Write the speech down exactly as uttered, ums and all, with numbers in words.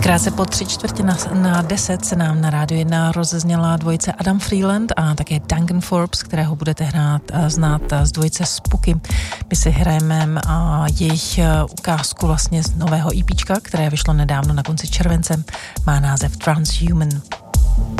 Krátce po tři čtvrtě na, na deset se nám na Rádiu jedna rozezněla dvojice Adam Freeland a také Duncan Forbes, kterého budete hrát, znát z dvojice Spooky. My si hrajeme a jejich ukázku vlastně z nového EPčka, které vyšlo nedávno na konci července, má název Transhuman.